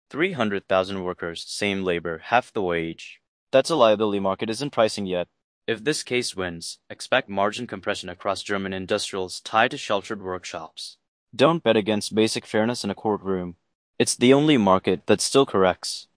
300,000 workers, same labor, half the wage. That's a liability market isn't pricing yet. If this case wins, expect margin compression across German industrials tied to sheltered workshops. Don't bet against basic fairness in a courtroom. It's the only market that still corrects.